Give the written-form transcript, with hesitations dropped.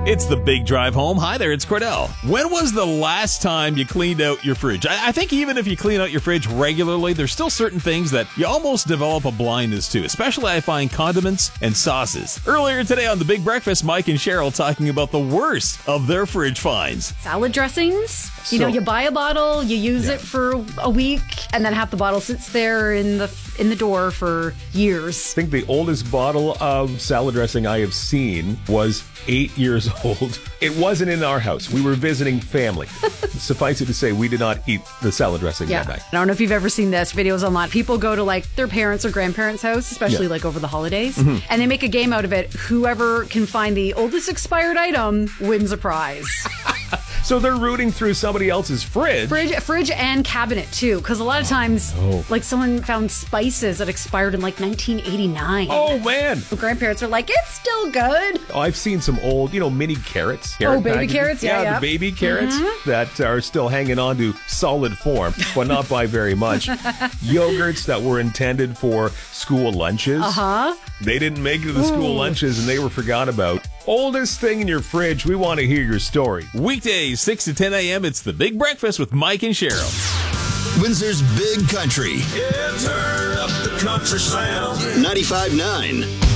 It's the Big Drive Home. Hi there, it's Cordell. When was the last time you cleaned out your fridge? I think even if you clean out your fridge regularly, there's still certain things that you almost develop a blindness to, especially I find condiments and sauces. Earlier today on The Big Breakfast, Mike and Cheryl talking about the worst of their fridge finds. Salad dressings. You buy a bottle, you use it for a week, and then half the bottle sits there in the door for years. I think the oldest bottle of salad dressing I have seen was 8 years old. It wasn't in our house. We were visiting family. Suffice it to say, we did not eat the salad dressing that night. I don't know if you've ever seen this, videos online. People go to their parents' or grandparents' house, especially over the holidays, and they make a game out of it. Whoever can find the oldest expired item wins a prize. So they're rooting through somebody else's fridge. Fridge and cabinet, too, because a lot of times, someone found spices that expired in 1989. Oh, man. The grandparents are like, it's still good. Oh, I've seen some old, mini carrots. Baby packages. carrots? Yeah. The baby carrots that are still hanging on to solid form, but not by very much. Yogurts that were intended for school lunches. They didn't make it to the school lunches and they were forgot about. Oldest thing in your fridge, we want to hear your story. Weekdays, 6 to 10 a.m., it's The Big Breakfast with Mike and Cheryl. Windsor's Big Country. Yeah, turn up the country sound. 95.9.